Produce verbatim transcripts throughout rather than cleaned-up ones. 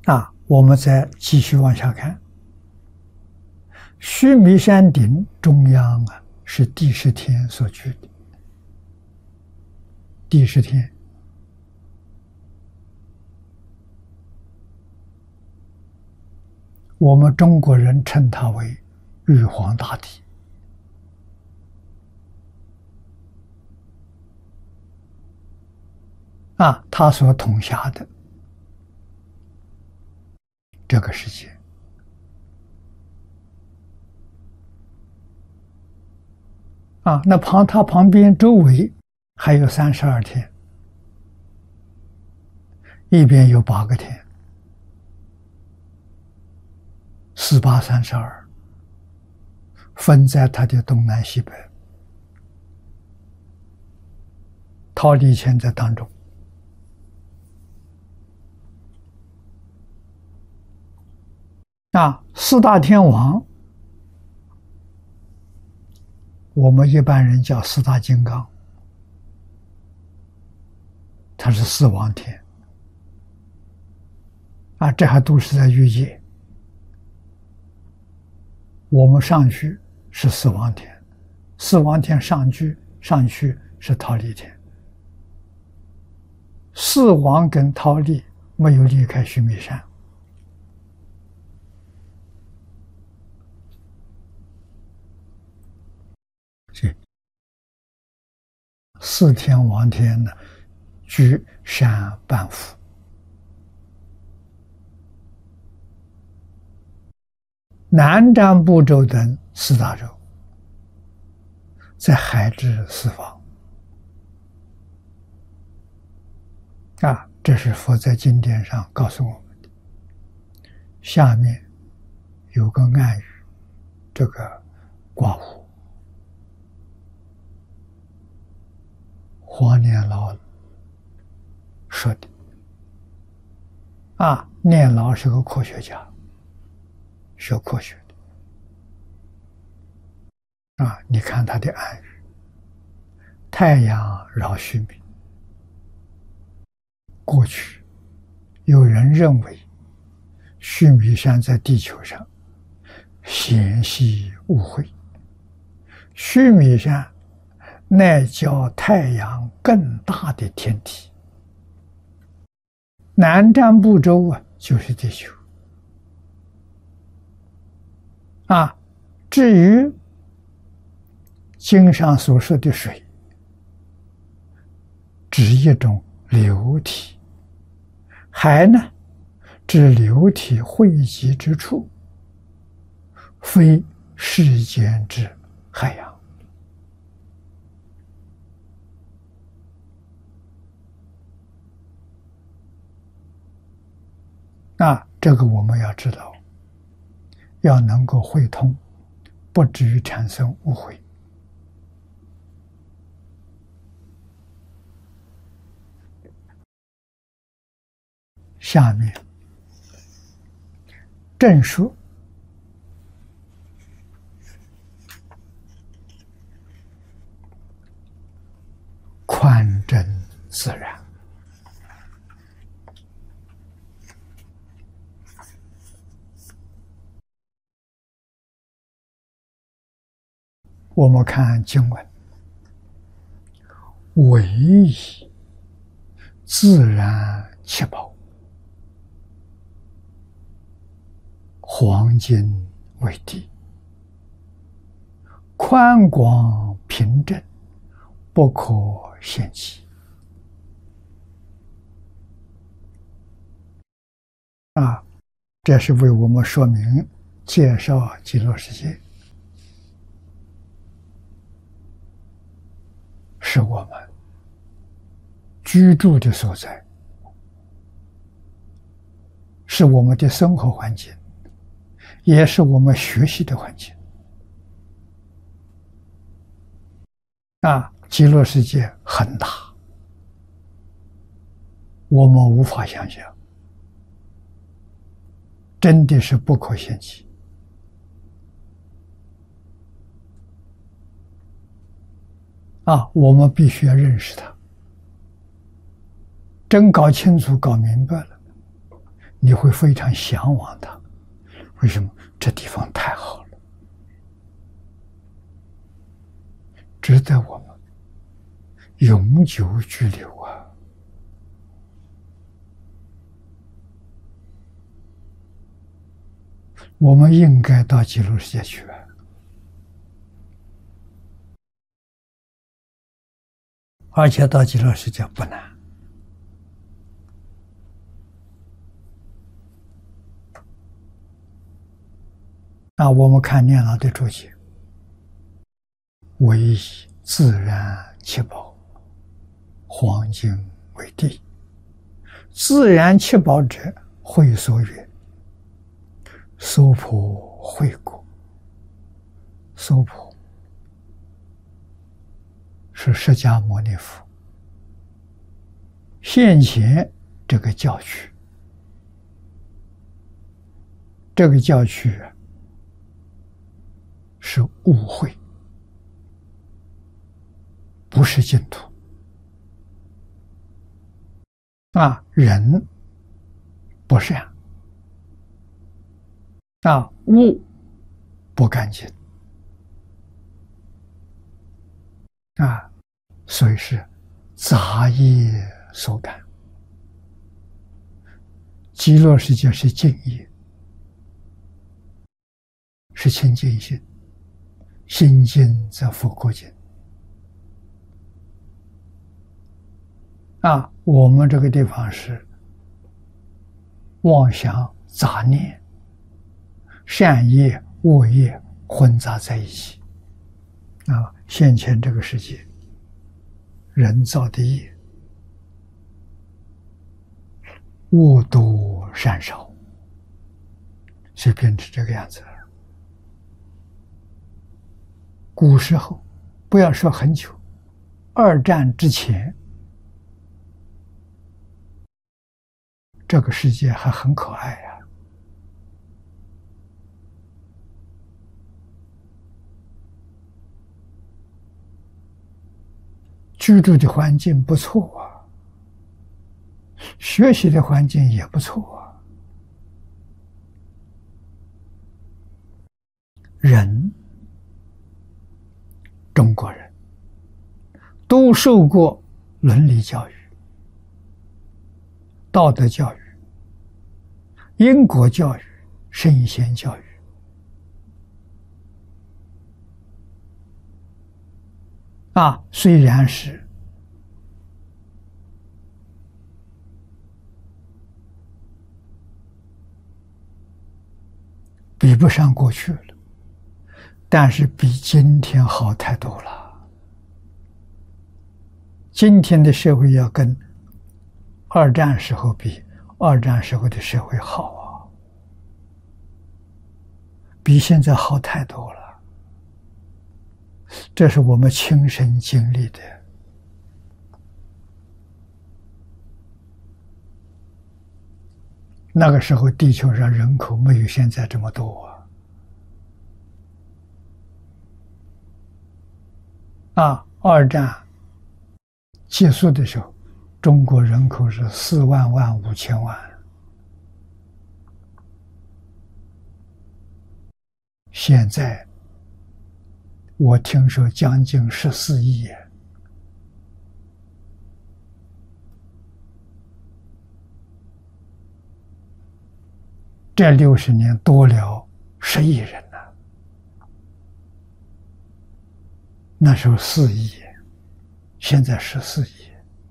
啊，我们再继续往下看，须弥山顶中央啊，是第十天所居的。第十天，我们中国人称它为玉皇大帝。啊，他所统辖的这个世界，啊，那旁他旁边周围还有三十二天，一边有八个天，四八三十二，分在他的东南西北，忉利天在当中。啊，四大天王，我们一般人叫四大金刚，它是四王天。啊，这还都是在欲界。我们上去是四王天，四王天上去上去是忉利天。四王跟忉利没有离开须弥山。四天王天呢，居山半幅，南瞻部洲等四大洲，在海之四方。啊，这是佛在经典上告诉我们的。下面有个暗语，这个刮胡。黄念老说的。啊，念老是个科学家，学科学的。啊，你看他的暗语：太阳绕须弥。过去有人认为须弥山在地球上，显系误会。须弥山乃较太阳更大的天体，南瞻部洲啊就是地球。啊，至于经上所说的水，指一种流体；海呢，指流体汇集之处，非世间之海洋。那这个我们要知道，要能够汇通，不至于产生误会。下面正说宽真自然。我们看经文，唯以自然七宝，黄金为地，宽广平正，不可限期。啊，这是为我们说明介绍极乐世界。是我们居住的所在，是我们的生活环境，也是我们学习的环境。啊，极乐世界很大，我们无法想象，真的是不可限期。啊，我们必须要认识它，真搞清楚、搞明白了， 你会非常向往它。为什么？这地方太好了，值得我们永久居留啊！我们应该到极乐世界去啊！而且到极乐世界不难。那我们看念老的注解，唯以自然七宝、黄金为地。自然七宝者，会所曰：娑婆慧果。娑婆是释迦牟尼佛现前这个教区，这个教区啊，是误会，不是净土啊！人不善啊，物不干净啊，所以是杂业所感。极乐世界是净业，是清净心，心净则佛国净啊。我们这个地方是妄想杂念、善业恶业混杂在一起啊。现前这个世界人造的业恶多善少，所以变成这个样子了。古时候不要说很久，二战之前这个世界还很可爱呀、啊。居住的环境不错啊，学习的环境也不错啊。人，中国人都受过伦理教育、道德教育、因果教育、圣贤教育啊，虽然是比不上过去了，但是比今天好太多了。今天的社会要跟二战时候比，二战时候的社会好啊，比现在好太多了。这是我们亲身经历的。那个时候地球上人口没有现在这么多啊！啊，二战结束的时候，中国人口是四万万五千万，现在我听说将近十四亿。这六十年多了十亿人了，那时候四亿，现在十四亿。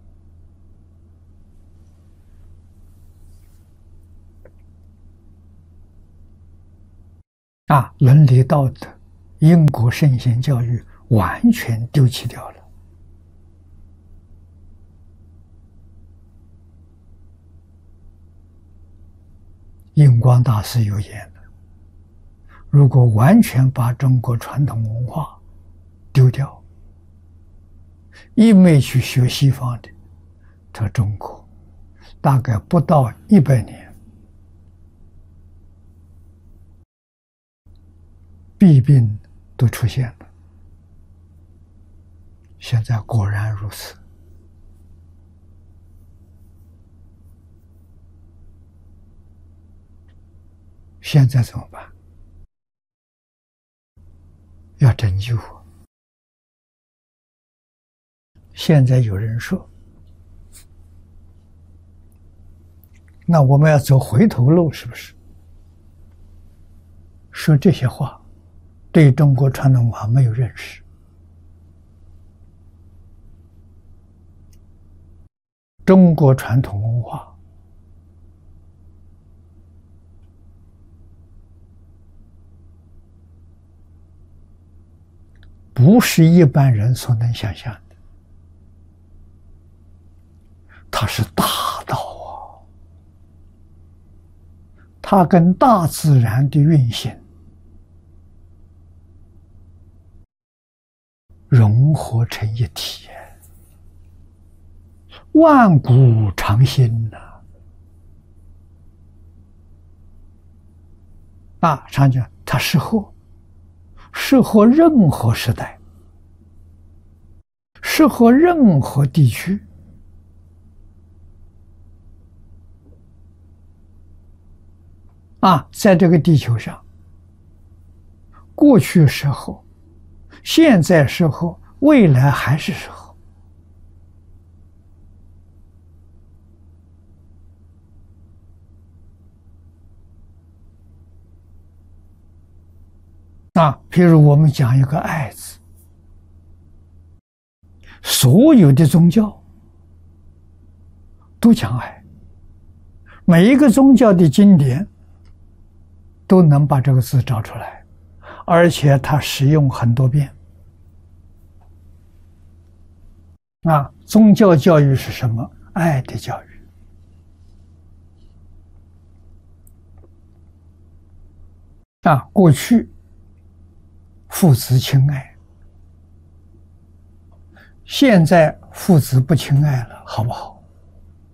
啊，伦理道德、因果圣贤教育完全丢弃掉了。印光大师有言的：如果完全把中国传统文化丢掉，一味去学西方的，他中国大概不到一百年，弊病都出现了。现在果然如此。 现在怎么办？要拯救。现在有人说，那我们要走回头路，是不是？说这些话，对中国传统文化没有认识。中国传统文化不是一般人所能想象的，它是大道啊，它跟大自然的运行融合成一体，万古长新呐！啊，常讲它适合，适合任何时代，适合任何地区。啊，在这个地球上，过去时候，现在时候，未来还是时候。啊，譬如我们讲一个爱字，所有的宗教都讲爱，每一个宗教的经典都能把这个字找出来，而且它使用很多遍。啊，宗教教育是什么？爱的教育。啊，过去父子亲爱，现在父子不亲爱了，好不好？